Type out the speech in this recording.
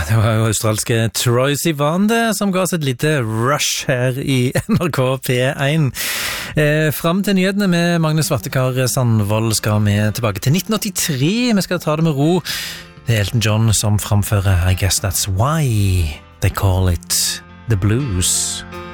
det var jo australske Troye Sivan som ga oss et lite rush her i NRK P1. Frem til nyhetene med Magnus Svartekar Sandvold skal vi tilbake til 1983. Vi skal ta det med ro. Det Elton John som framfører I Guess That's Why They Call It The Blues.